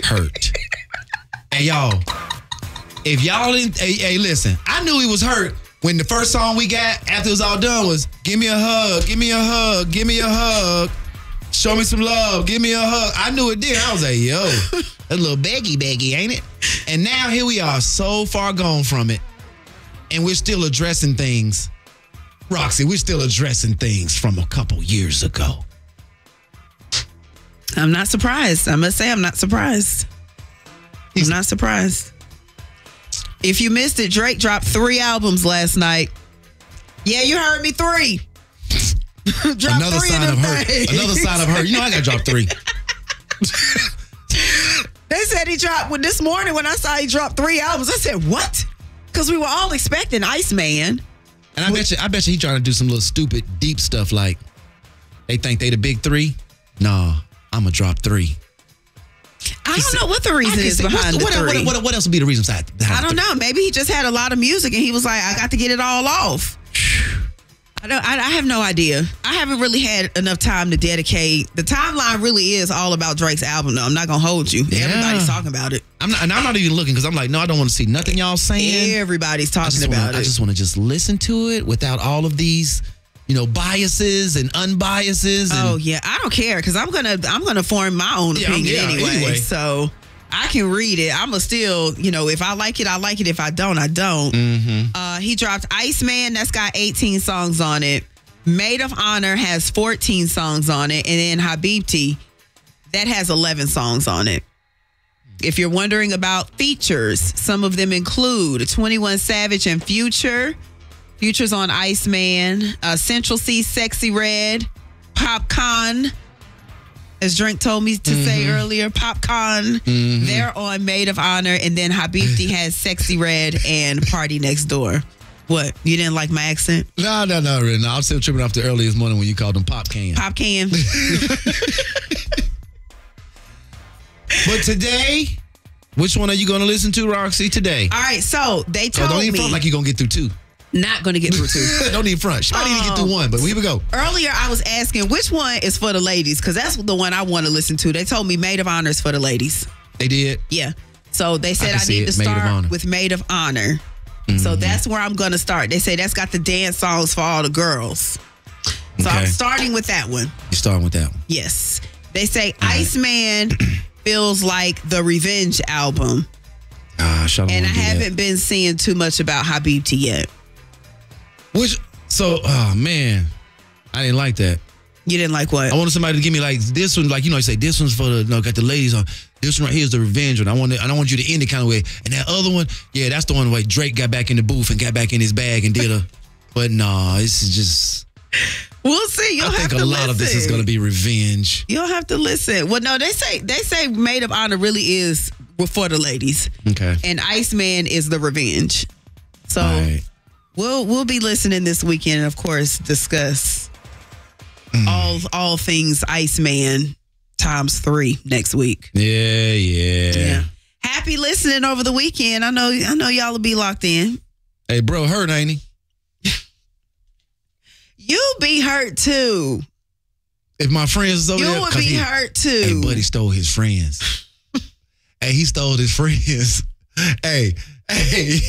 hurt. Hey, y'all. If y'all didn't, hey, listen. I knew he was hurt when the first song we got after it was all done was "Give me a hug, give me a hug, give me a hug, show me some love, give me a hug." I knew it then. I was like, yo, that's a little beggy, ain't it? And now here we are, so far gone from it, and we're still addressing things. Roxy, we're still addressing things from a couple years ago. I'm not surprised. I must say, I'm not surprised. I'm not surprised. If you missed it, Drake dropped 3 albums last night. Yeah, you heard me, 3. Another sign of hurt. Another sign of hurt. You know I got to drop 3. They said he dropped, this morning when I saw he dropped 3 albums, I said, what? Because we were all expecting Iceman. And I bet you he trying to do some little stupid, deep stuff like, they think they the big 3? Nah, I'm going to drop 3. I don't know what the reason is behind the 3. What else would be the reason behind I don't know. Maybe he just had a lot of music and he was like, I got to get it all off. I have no idea. I haven't really had enough time to dedicate. The timeline really is all about Drake's album, though. I'm not going to hold you. Yeah. Everybody's talking about it. I'm not even looking because I'm like, no, I don't want to see nothing y'all saying. Everybody's talking about it. I just want to just listen to it without all of these, biases and unbiases. Oh yeah, I don't care because I'm gonna form my own opinion anyway. So I can read it. I'ma still, if I like it, I like it. If I don't, I don't. Mm-hmm. He dropped Iceman. That's got 18 songs on it. Maid of Honor has 14 songs on it, and then Habibti that has 11 songs on it. If you're wondering about features, some of them include 21 Savage and Future. Future's on Iceman, Central C, Sexy Red, Popcorn, as Drake told me to say earlier, Popcorn. Mm-hmm. They're on Maid of Honor, and then Habibti has Sexy Red and Party Next Door. What? You didn't like my accent? No, really. No, I'm still tripping off the earliest morning when you called them Pop Can. Pop Can. But today, which one are you going to listen to, Roxy, today? All right, so they told me. Don't even front like you're going to get through 2. Not going to get through 2. Don't even front. She might even get through 1, but here we go. Earlier, I was asking which one is for the ladies, because that's the one I want to listen to. They told me Maid of Honor is for the ladies. They did? Yeah. So they said I need to start with Maid of Honor. Mm-hmm. So that's where I'm going to start. They say that's got the dance songs for all the girls. So I'm starting with that one. You're starting with that one? Yes. They say Iceman feels like the Revenge album. And I haven't been seeing too much about Habibti yet. Oh man, I didn't like that. You didn't like what? I wanted somebody to give me like this one, like you say this one's for the got the ladies on. This one right here is the Revenge one. I don't want you to end it kind of way. And that other one, yeah, that's the one where Drake got back in the booth and got back in his bag and did a. But nah, this is just. We'll see. I think a lot of this is going to be Revenge. You'll have to listen. Well, no, they say Maid of Honor really is for the ladies. Okay. And Iceman is the Revenge. So. All right. We'll be listening this weekend and, of course, discuss all things Iceman times 3 next week. Yeah. Happy listening over the weekend. I know y'all will be locked in. Hey, bro, hurt, ain't he? You'll be hurt, too. If my friends is over there. You would be hurt, too. Hey, buddy stole his friends. Hey, he stole his friends. Hey.